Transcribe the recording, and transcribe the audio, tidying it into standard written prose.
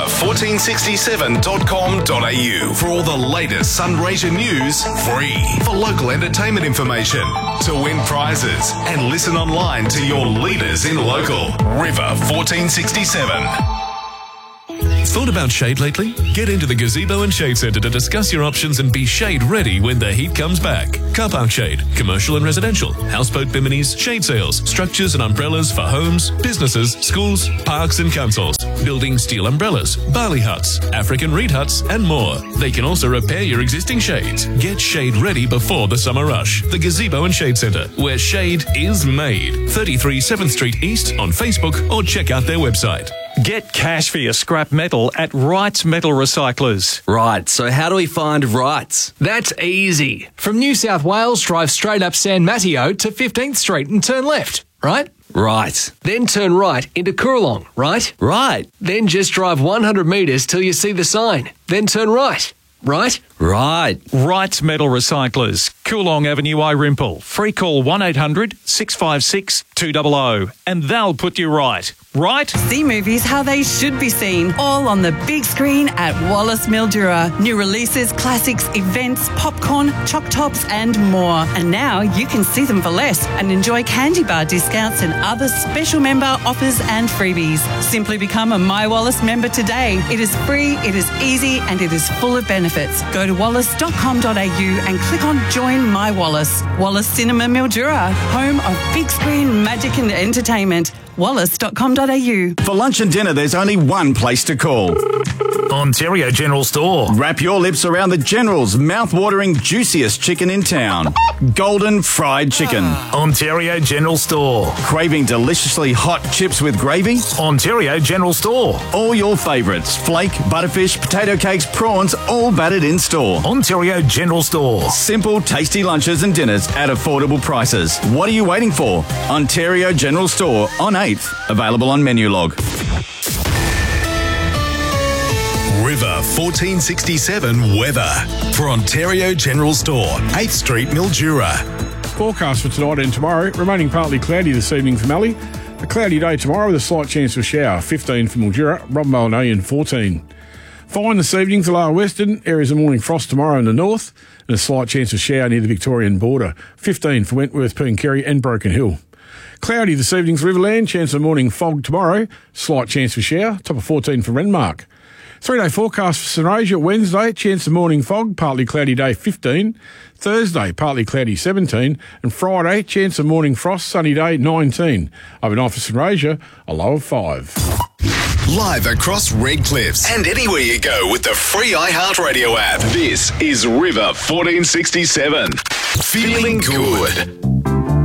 river1467.com.au for all the latest Sunraysia news, free. For local entertainment information, to win prizes, and listen online to your leaders in local. River 1467. Thought about shade lately? Get into the Gazebo and Shade Centre to discuss your options and be shade ready when the heat comes back. Car park shade, commercial and residential, houseboat biminis, shade sails, structures and umbrellas for homes, businesses, schools, parks and councils, building steel umbrellas, barley huts, African reed huts and more. They can also repair your existing shades. Get shade ready before the summer rush. The Gazebo and Shade Centre, where shade is made. 33 7th Street East on Facebook or check out their website. Get cash for your scrap metal at Wrights Metal Recyclers. Right, so how do we find Wrights? That's easy. From New South Wales, drive straight up San Mateo to 15th Street and turn left, right? Right. Then turn right into Coorong, right? Right. Then just drive 100 metres till you see the sign. Then turn right, right? Right. Wrights Metal Recyclers, Coorong Avenue, Irimple. Free call 1800 656 200 and they'll put you right. Right? See movies how they should be seen, all on the big screen at Wallace Mildura. New releases, classics, events, popcorn, choc tops and more. And now you can see them for less and enjoy candy bar discounts and other special member offers and freebies. Simply become a My Wallace member today. It is free, it is easy and it is full of benefits. Go to wallace.com.au and click on Join My Wallace. Wallace Cinema Mildura, home of big screen magic and entertainment. wallace.com.au. For lunch and dinner, there's only one place to call. Ontario General Store. Wrap your lips around the General's mouth-watering, juiciest chicken in town. Golden fried chicken. Ontario General Store. Craving deliciously hot chips with gravy? Ontario General Store. All your favourites. Flake, butterfish, potato cakes, prawns, all battered in store. Ontario General Store. Simple, tasty lunches and dinners at affordable prices. What are you waiting for? Ontario General Store on 8th. Available on menu log. River 1467 weather for Ontario General Store, 8th Street, Mildura. Forecast for tonight and tomorrow, remaining partly cloudy this evening for Mallee. A cloudy day tomorrow with a slight chance of a shower, 15 for Mildura, Rombalnayan 14. Fine this evening for Lower Western, areas of morning frost tomorrow in the north, and a slight chance of shower near the Victorian border, 15 for Wentworth, Pooncarie and Broken Hill. Cloudy this evening for Riverland, chance of morning fog tomorrow, slight chance for shower, top of 14 for Renmark. 3-day forecast for Sunraysia, Wednesday, chance of morning fog, partly cloudy day 15, Thursday, partly cloudy 17, and Friday, chance of morning frost, sunny day 19. Overnight for Sunraysia, a low of 5. Live across Red Cliffs and anywhere you go with the free iHeartRadio app. This is River 1467. Feeling good.